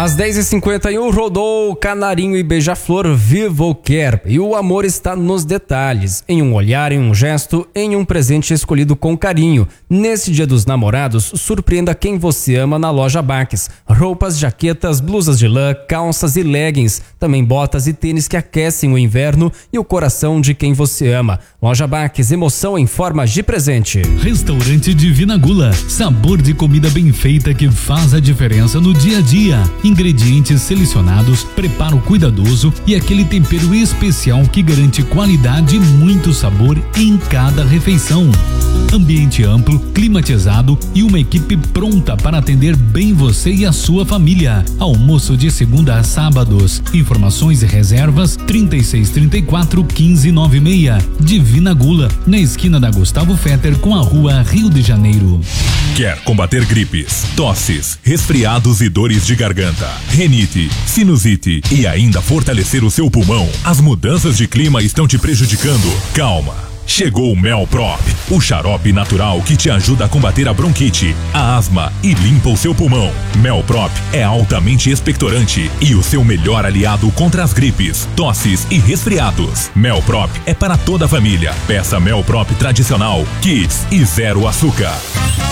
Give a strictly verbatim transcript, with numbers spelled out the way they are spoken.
Às dez e cinquenta e um, rodou Canarinho e Beija-Flor, Viva ou Quer. E o amor está nos detalhes, em um olhar, em um gesto, em um presente escolhido com carinho. Nesse Dia dos Namorados, surpreenda quem você ama na loja Baques. Roupas, jaquetas, blusas de lã, calças e leggings. Também botas e tênis que aquecem o inverno e o coração de quem você ama. Loja Baques, emoção em forma de presente. Restaurante Divina Gula, sabor de comida bem feita que faz a diferença no dia a dia. Ingredientes selecionados, preparo cuidadoso e aquele tempero especial que garante qualidade e muito sabor em cada refeição. Ambiente amplo, climatizado e uma equipe pronta para atender bem você e a sua família. Almoço de segunda a sábados. Informações e reservas trinta e seis, trinta e quatro, quinze, noventa e seis. Divina Gula, na esquina da Gustavo Fetter com a rua Rio de Janeiro. Quer combater gripes, tosses, resfriados e dores de garganta, renite, sinusite e ainda fortalecer o seu pulmão? As mudanças de clima estão te prejudicando? Calma! Chegou o Melprop, o xarope natural que te ajuda a combater a bronquite, a asma e limpa o seu pulmão. Melprop é altamente expectorante e o seu melhor aliado contra as gripes, tosses e resfriados. Melprop é para toda a família. Peça Melprop tradicional, Kids e zero açúcar.